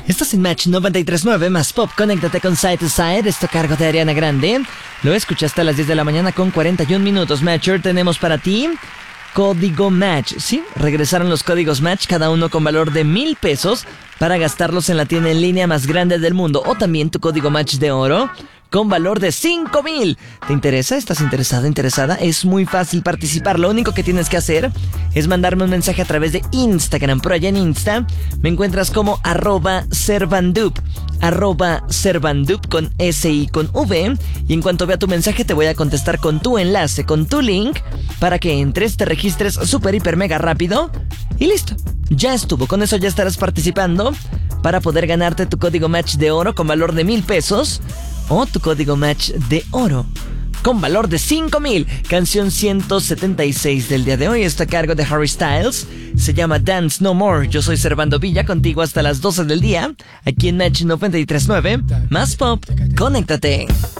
Estás en Match 93.9 más Pop. Conéctate con Side to Side. Esto a cargo de Ariana Grande. Lo escuchaste a las 10 de la mañana con 41 minutos. Matcher, tenemos para ti Código Match. Sí, regresaron los códigos Match, cada uno con valor de 1,000 pesos para gastarlos en la tienda en línea más grande del mundo. O también tu código Match de oro con valor de 5,000. ¿Te interesa? ¿Estás interesado, interesada? Es muy fácil participar. Lo único que tienes que hacer es mandarme un mensaje a través de Instagram. Por allá en Insta me encuentras como @Servandup. @Servandup con S y con V. Y en cuanto vea tu mensaje te voy a contestar con tu enlace, con tu link, para que entres, te registres súper, hiper, mega rápido. Y listo. Ya estuvo. Con eso ya estarás participando para poder ganarte tu código Match de oro con valor de 1,000 pesos. O tu código Match de oro con valor de 5,000. Canción 176 del día de hoy está a cargo de Harry Styles. Se llama Dance No More. Yo soy Servando Villa, contigo hasta las 12 del día. Aquí en Match 93.9. Más Pop. Conéctate.